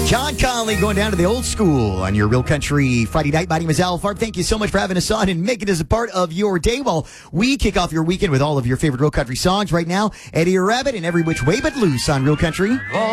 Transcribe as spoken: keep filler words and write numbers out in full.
John Conley going down to the old school on your Real Country Friday night. My name is Al Farb. Thank you so much for having us on and making us a part of your day while we kick off your weekend with all of your favorite Real Country songs. Right now, Eddie Rabbit and Every Which Way But Loose on Real Country.